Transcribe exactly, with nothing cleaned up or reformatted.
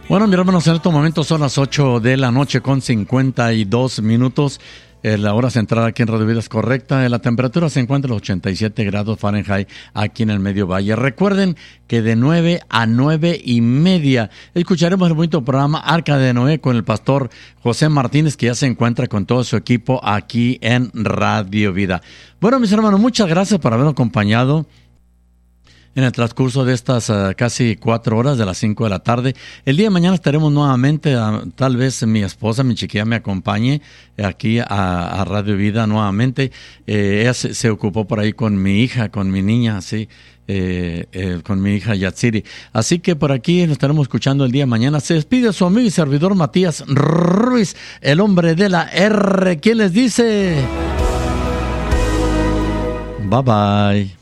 Bueno, mis hermanos, en estos momentos son las ocho de la noche con cincuenta y dos minutos. Eh, la hora central aquí en Radio Vida es correcta. Eh, la temperatura se encuentra en los ochenta y siete grados Fahrenheit aquí en el Medio Valle. Recuerden que de nueve a nueve y media escucharemos el bonito programa Arca de Noé con el pastor José Martínez, que ya se encuentra con todo su equipo aquí en Radio Vida. Bueno, mis hermanos, muchas gracias por habernos acompañado en el transcurso de estas uh, casi cuatro horas de las cinco de la tarde. El día de mañana estaremos nuevamente, uh, tal vez mi esposa, mi chiquilla me acompañe aquí a, a Radio Vida nuevamente. Eh, ella se, se ocupó por ahí con mi hija, con mi niña, sí, eh, eh, con mi hija Yatsiri. Así que por aquí nos estaremos escuchando el día de mañana. Se despide su amigo y servidor Matías Ruiz, el hombre de la R. ¿Quién les dice? Bye bye.